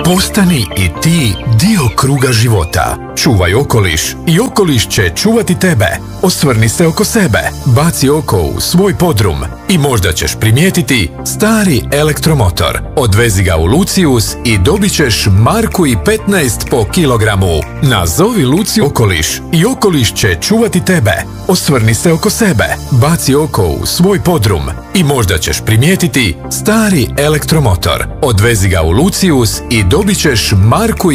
Postani i ti dio kruga života. Čuvaj okoliš i okoliš će čuvati tebe. Osvrni se oko sebe, baci oko u svoj podrum i možda ćeš primijetiti stari elektromotor. Odvezi ga u Lucius i dobit ćeš marku i 15 po kilogramu. Nazovi Lucius okoliš i okoliš će čuvati tebe. Osvrni se oko sebe, baci oko u svoj podrum i možda ćeš primijetiti stari elektromotor. Odvezi ga u Lucius i dobit ćeš marku i